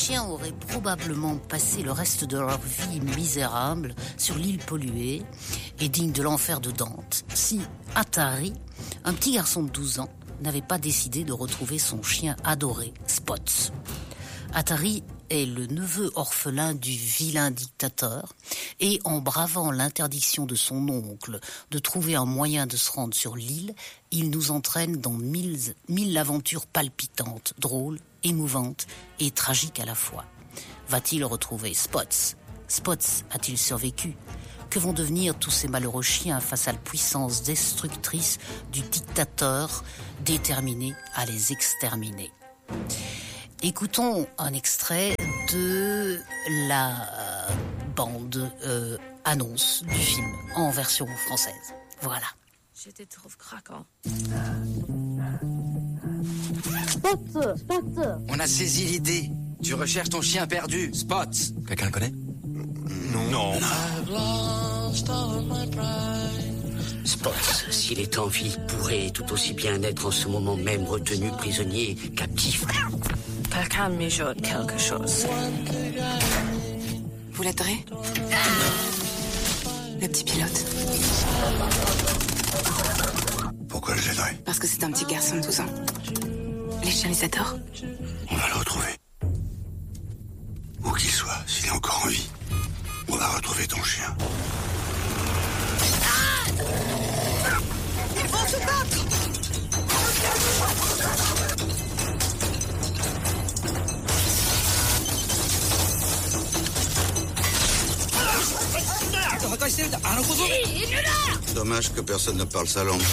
chiens auraient probablement passé le reste de leur vie misérable sur l'île polluée et digne de l'enfer de Dante si Atari, un petit garçon de 12 ans, n'avait pas décidé de retrouver son chien adoré, Spots. Atari est le neveu orphelin du vilain dictateur et en bravant l'interdiction de son oncle de trouver un moyen de se rendre sur l'île, il nous entraîne dans mille aventures palpitantes, drôles, émouvantes et tragiques à la fois. Va-t-il retrouver Spots ? Spots a-t-il survécu ? Que vont devenir tous ces malheureux chiens face à la puissance destructrice du dictateur déterminé à les exterminer ? Écoutons un extrait de la bande annonce du film en version française. Voilà. Je te trouve craquant. Spot. On a saisi l'idée. Tu recherches ton chien perdu, Spots. Quelqu'un le connaît ? Non. Spots, s'il est en vie, pourrait tout aussi bien être en ce moment même retenu prisonnier, captif. Quelqu'un mijote quelque chose. Vous l'adorez ? Le petit pilote. Pourquoi je l'aiderais ? Parce que c'est un petit garçon de 12 ans. Les chiens les adorent. On va le retrouver. Où qu'il soit, s'il est encore en vie, on va retrouver ton chien. Ils vont se battre. Dommage que personne ne parle sa langue.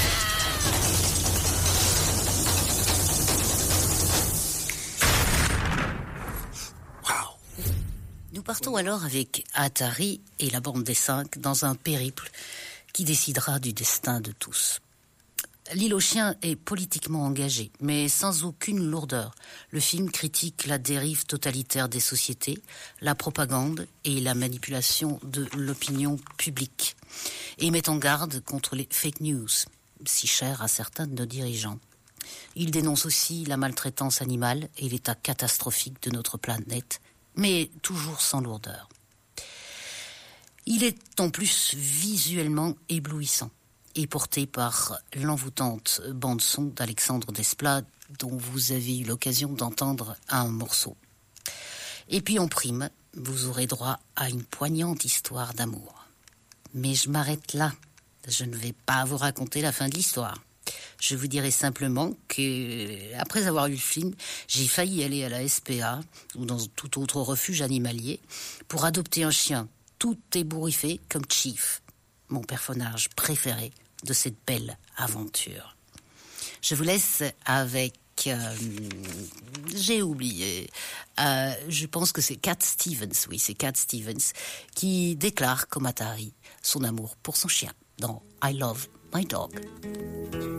Nous partons alors avec Atari et la bande des 5 dans un périple qui décidera du destin de tous. L'île aux chiens est politiquement engagée, mais sans aucune lourdeur. Le film critique la dérive totalitaire des sociétés, la propagande et la manipulation de l'opinion publique, et met en garde contre les fake news, si chères à certains de nos dirigeants. Il dénonce aussi la maltraitance animale et l'état catastrophique de notre planète, mais toujours sans lourdeur. Il est en plus visuellement éblouissant et porté par l'envoûtante bande-son d'Alexandre Desplat, dont vous avez eu l'occasion d'entendre un morceau. Et puis en prime, vous aurez droit à une poignante histoire d'amour. Mais je m'arrête là. Je ne vais pas vous raconter la fin de l'histoire. Je vous dirai simplement que, après avoir lu le film, j'ai failli aller à la SPA ou dans tout autre refuge animalier pour adopter un chien tout ébouriffé comme Chief, mon personnage préféré de cette belle aventure. Je vous laisse avec... j'ai oublié. Je pense que c'est Cat Stevens, oui, c'est Cat Stevens, qui déclare comme Atari son amour pour son chien dans I Love My Dog.